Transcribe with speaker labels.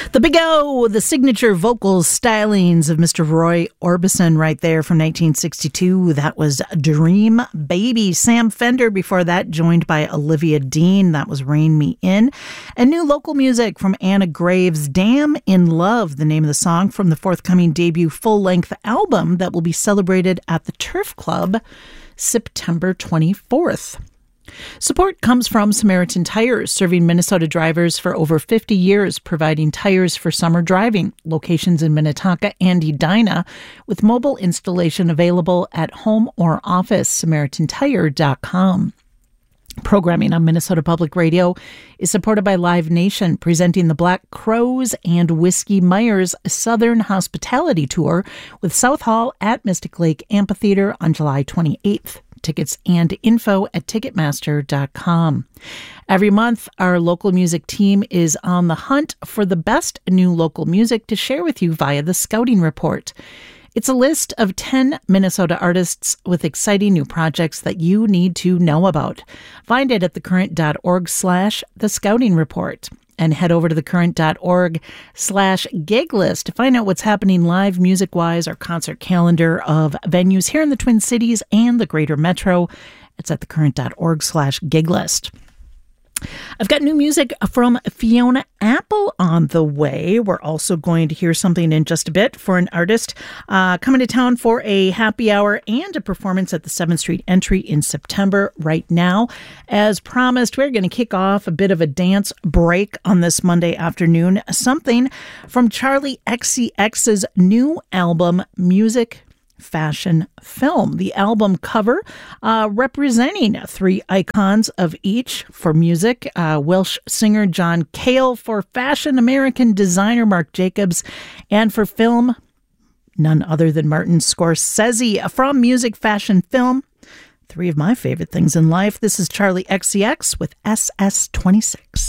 Speaker 1: The Big O, the signature vocal stylings of Mr. Roy Orbison right there from 1962. That was Dream Baby. Sam Fender before that, joined by Olivia Dean. That was Rein Me In. And new local music from Anna Graves, Damn in Love, the name of the song from the forthcoming debut full-length album that will be celebrated at the Turf Club September 24th. Support comes from Samaritan Tires, serving Minnesota drivers for over 50 years, providing tires for summer driving. Locations in Minnetonka and Edina, with mobile installation available at home or office, SamaritanTire.com. Programming on Minnesota Public Radio is supported by Live Nation, presenting the Black Crows and Whiskey Myers Southern Hospitality Tour with South Hall at Mystic Lake Amphitheater on July 28th. Tickets and info at Ticketmaster.com. Every month, our local music team is on the hunt for the best new local music to share with you via the Scouting Report. It's a list of 10 Minnesota artists with exciting new projects that you need to know about. Find it at thecurrent.org/The Scouting Report. And head over to thecurrent.org/gig list to find out what's happening live music-wise, our concert calendar of venues here in the Twin Cities and the greater metro. It's at thecurrent.org/gig list. I've got new music from Fiona Apple on the way. We're also going to hear something in just a bit for an artist coming to town for a happy hour and a performance at the 7th Street Entry in September. Right now, as promised, we're going to kick off a bit of a dance break on this Monday afternoon. Something from Charli XCX's new album, Music Fashion Film. The album cover representing three icons of each. For music, Welsh singer John Cale; for fashion, American designer Marc Jacobs; and for film, none other than Martin Scorsese. From Music Fashion Film, three of my favorite things in life. This is Charli XCX with SS26.